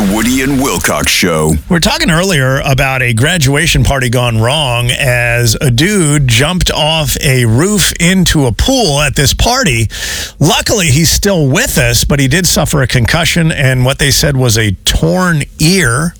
The Woody and Wilcox Show. We were talking earlier about a graduation party gone wrong as a dude jumped off a roof into a pool at this party. Luckily, he's still with us, but he did suffer a concussion and what they said was a torn ear.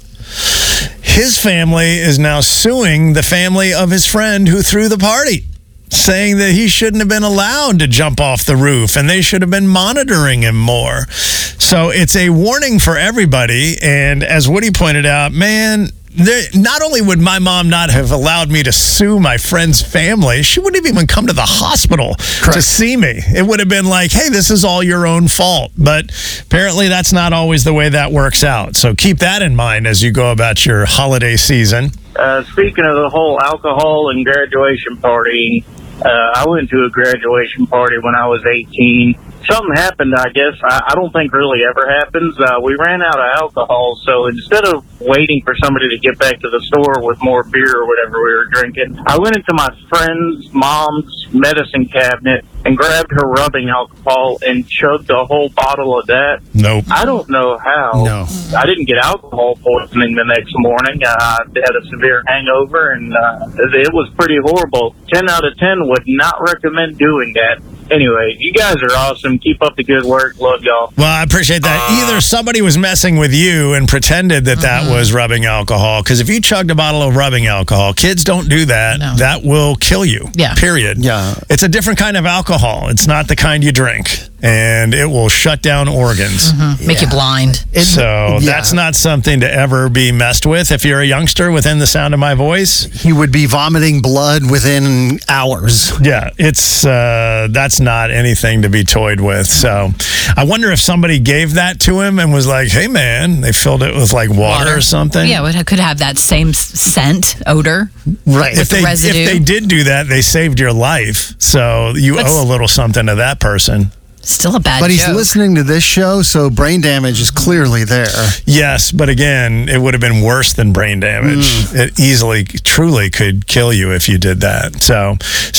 His family is now suing the family of his friend who threw the party, saying that he shouldn't have been allowed to jump off the roof and they should have been monitoring him more. So it's a warning for everybody. And as Woody pointed out, man, not only would my mom not have allowed me to sue my friend's family, she wouldn't have even come to the hospital to see me. It would have been like, hey, this is all your own fault. But apparently that's not always the way that works out. So keep that in mind as you go about your holiday season. Speaking of the whole alcohol and graduation party, I went to a graduation party when I was 18. Something happened, I guess. I don't think really ever happens. We ran out of alcohol, so instead of waiting for somebody to get back to the store with more beer or whatever we were drinking, I went into my friend's mom's medicine cabinet and grabbed her rubbing alcohol and chugged a whole bottle of that. Nope. I don't know how. No. I didn't get alcohol poisoning the next morning. I had a severe hangover, and it was pretty horrible. 10 out of 10 would not recommend doing that. Anyway, you guys are awesome. Keep up the good work. Love y'all. Well, I appreciate that. Either somebody was messing with you and pretended that that was rubbing alcohol, because if you chugged a bottle of rubbing alcohol, kids don't do that. No. That will kill you. Yeah. Period. Yeah. It's a different kind of alcohol. It's not the kind you drink, and it will shut down organs. Make you blind. So that's not something to ever be messed with. If you're a youngster within the sound of my voice, He would be vomiting blood within hours. yeah, it's that's not anything to be toyed with. So I wonder if somebody gave that to him and was like, hey, man, they filled it with like water or something. Yeah, it could have that same scent, odor. Right. If the residue. they did do that, they saved your life. So you owe a little something to that person. Still a bad But he's joke. listening to this show, so brain damage is clearly there. Yes, but again, it would have been worse than brain damage. It easily, truly could kill you if you did that. So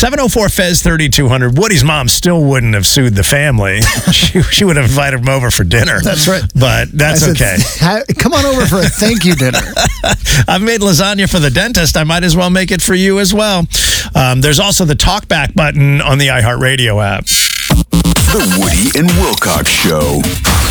704-FEZ-3200. Woody's mom still wouldn't have sued the family. she would have invited him over for dinner. That's right. But that's okay. Come on over for a thank you dinner. I've made lasagna for the dentist. I might as well make it for you as well. There's also the talkback button on the iHeartRadio app. The Woody and Wilcox Show.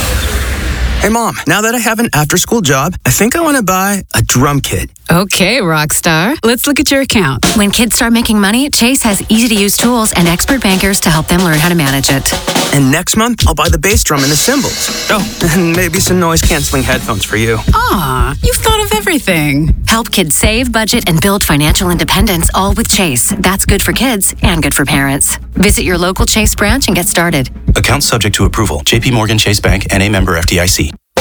Hey, Mom, now that I have an after-school job, I think I want to buy a drum kit. Okay, Rockstar. Let's look at your account. When kids start making money, Chase has easy-to-use tools and expert bankers to help them learn how to manage it. And next month, I'll buy the bass drum and the cymbals. Oh, and maybe some noise-canceling headphones for you. Aw, you've thought of everything. Help kids save, budget, and build financial independence, all with Chase. That's good for kids and good for parents. Visit your local Chase branch and get started. Account subject to approval. JP Morgan Chase Bank, N.A. member FDIC.